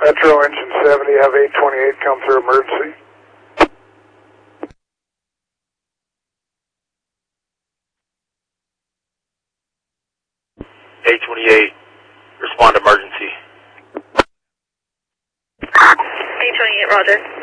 Metro engine 70, have 828 come through emergency. 828, respond emergency. 828, roger.